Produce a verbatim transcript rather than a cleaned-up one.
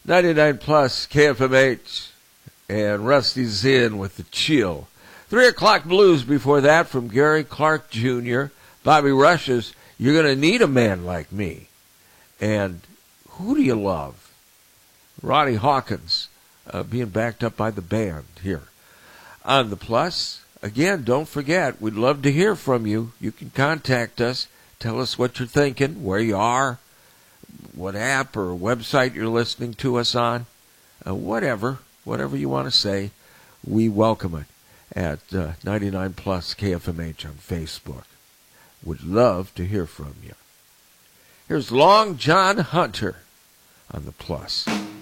ninety-nine plus K F M H, and Rusty's in with the chill. Three o'clock blues before that from Gary Clark Junior Bobby Rush's You're Gonna Need a Man Like Me. And Who Do You Love? Ronnie Hawkins uh, being backed up by the band here on the Plus. Again, don't forget, we'd love to hear from you. You can contact us. Tell us what you're thinking, where you are, what app or website you're listening to us on, uh, whatever, whatever you want to say. We welcome it at uh, ninety-nine plus K F M H on Facebook. Would love to hear from you. Here's Long John Hunter on the Plus.